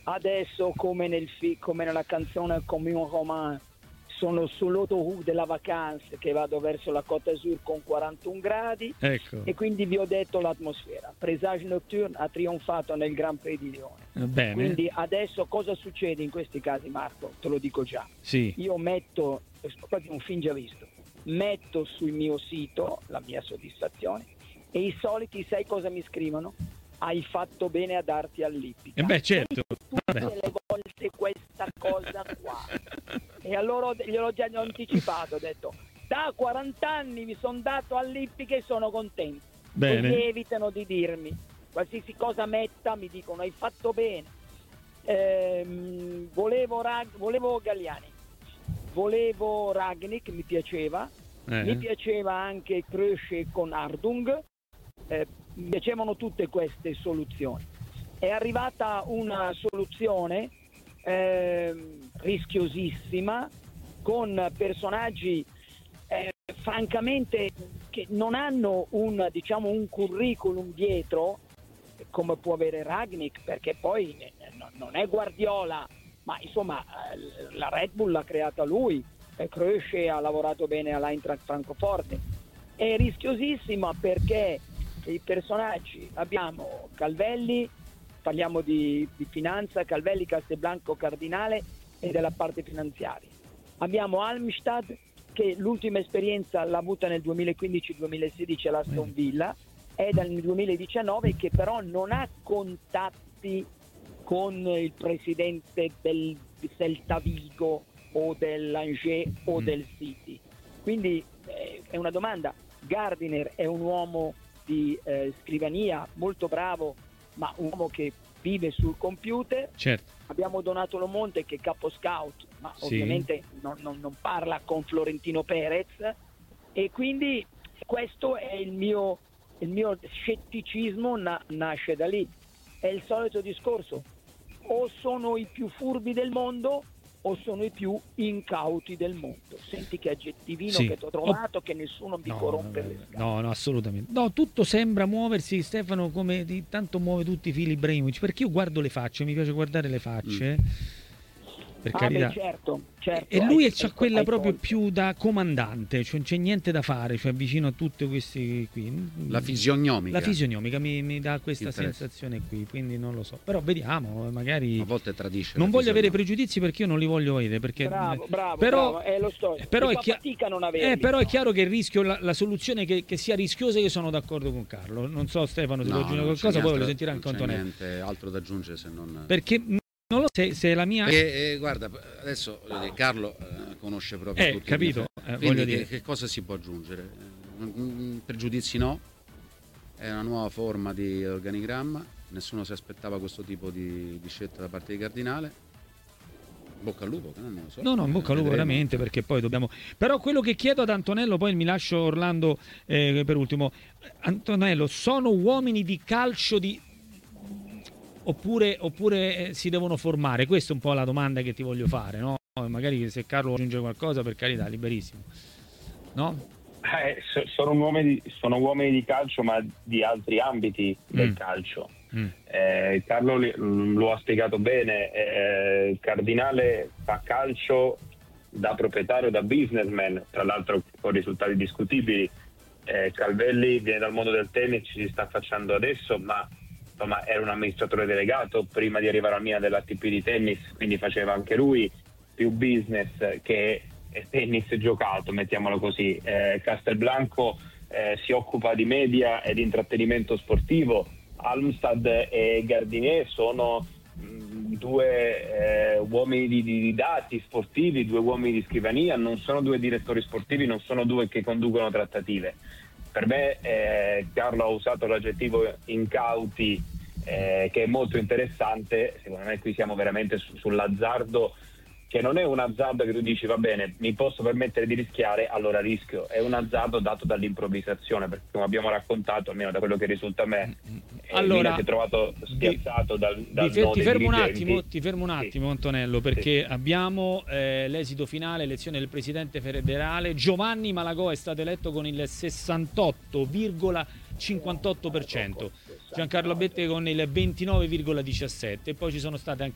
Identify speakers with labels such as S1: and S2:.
S1: adesso come come nella canzone Comme un roman, sono sull'autoroute della vacanza che vado verso la Côte d'Azur con 41 gradi,
S2: ecco.
S1: e quindi vi ho detto l'atmosfera. Presage Nocturne ha trionfato nel Gran Prix di Lione.
S2: Bene.
S1: Quindi adesso cosa succede in questi casi, Marco? Te lo dico già.
S2: Sì.
S1: Io metto, proprio un film già visto, metto sul mio sito la mia soddisfazione e i soliti, sai cosa mi scrivono? Hai fatto bene a darti all'ippica.
S2: Certo.
S1: Tutte le volte questa cosa qua. E allora gliel'ho già anticipato, ho detto da 40 anni mi sono dato all'ippica e sono contento.
S2: Bene.
S1: Così evitano di dirmi qualsiasi cosa metta, mi dicono hai fatto bene. Volevo Galliani, volevo Ragnik, mi piaceva. Mi piaceva anche Krösche con Ardung, mi piacevano tutte queste soluzioni. È arrivata una soluzione rischiosissima, con personaggi francamente che non hanno un curriculum dietro come può avere Ragnik, perché poi non è Guardiola, ma insomma la Red Bull l'ha creata lui. Krösche ha lavorato bene all'Eintracht Francoforte. È rischiosissima perché i personaggi, abbiamo Calvelli, parliamo di finanza, Calvelli, Castelblanco, Cardinale e della parte finanziaria. Abbiamo Almstad che l'ultima esperienza l'ha avuta nel 2015-2016 all'Aston Villa, è dal 2019 che però non ha contatti con il presidente del Celta Vigo o dell'Angers o del City. Quindi è una domanda. Gardiner è un uomo di scrivania molto bravo, ma un uomo che vive sul computer.
S2: Certo.
S1: Abbiamo Donato Lomonte che è capo scout, ma ovviamente non parla con Florentino Perez, e quindi questo è il mio scetticismo nasce da lì. È il solito discorso: o sono i più furbi del mondo o sono i più incauti del mondo. Senti che aggettivino che ti ho trovato, che nessuno mi corrompe le scale.
S2: No, assolutamente. No, tutto sembra muoversi, Stefano, come tanto muove tutti i fili Ibrahimovic, perché io guardo le facce, mi piace guardare le facce. Per carità.
S1: Certo.
S2: E lui c'ha quella proprio più da comandante, cioè non c'è niente da fare, cioè vicino a tutti questi qui.
S3: La fisionomica.
S2: La fisionomica mi dà questa sensazione qui, quindi non lo so. Però vediamo, magari
S3: a volte tradisce.
S2: Non voglio avere pregiudizi perché io non li voglio avere, perché
S1: bravo, lo sto.
S2: Però
S1: è
S2: chiaro che il rischio, la soluzione che sia rischiosa, io sono d'accordo con Carlo. Non so Stefano se vuoi aggiungere qualcosa, poi voglio sentire anche Antonello.
S3: Non c'è niente altro da aggiungere se non
S2: perché non lo so se è la mia.
S3: Guarda, adesso Carlo conosce proprio tutti.
S2: Capito?
S3: Voglio dire. Che cosa si può aggiungere? Pregiudizi no, è una nuova forma di organigramma, nessuno si aspettava questo tipo di scelta da parte di Cardinale. Bocca al lupo, non lo so.
S2: No, in bocca al lupo veramente, perché poi dobbiamo. Però quello che chiedo ad Antonello, poi mi lascio Orlando per ultimo. Antonello, sono uomini di calcio oppure si devono formare? Questa è un po' la domanda che ti voglio fare, no? Magari se Carlo aggiunge qualcosa, per carità, liberissimo. No?
S4: Sono uomini di calcio, ma di altri ambiti del calcio. Carlo lo ha spiegato bene. Cardinale fa calcio da proprietario, da businessman, tra l'altro con risultati discutibili. Calvelli viene dal mondo del tennis, ci si sta affacciando adesso, ma insomma era un amministratore delegato prima di arrivare al Milan dell'ATP di tennis, quindi faceva anche lui più business che tennis giocato, mettiamolo così. Castelblanco si occupa di media e di intrattenimento sportivo. Almstad e Gardinier sono due uomini di dati sportivi, due uomini di scrivania, non sono due direttori sportivi, non sono due che conducono trattative. Per me Carlo ha usato l'aggettivo incauti, che è molto interessante. Secondo me qui siamo veramente sull'azzardo, che non è un azzardo che tu dici va bene, mi posso permettere di rischiare, allora rischio. È un azzardo dato dall'improvvisazione, perché come abbiamo raccontato, almeno da quello che risulta a me,
S2: allora
S4: si è trovato spiazzato dal
S2: ti fermo un attimo Antonello, perché abbiamo l'esito finale, elezione del presidente federale. Giovanni Malagò è stato eletto con il 68,58%, Giancarlo Abete con il 29,17%, e poi ci sono state anche